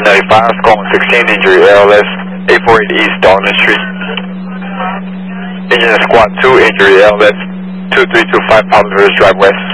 95, calling 16, injury ALS, 848 East Dartmouth Street. Engine Squad 2, injury ALS, 2325 Pablo Rivers Drive West.